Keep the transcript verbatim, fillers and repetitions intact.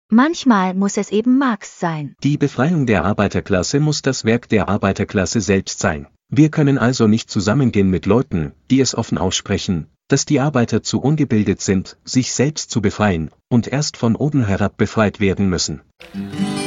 Manchmal muss es eben Marx sein. Die Befreiung der Arbeiterklasse muss das Werk der Arbeiterklasse selbst sein. Wir können also nicht zusammengehen mit Leuten, die es offen aussprechen, dass die Arbeiter zu ungebildet sind, sich selbst zu befreien, und erst von oben herab befreit werden müssen.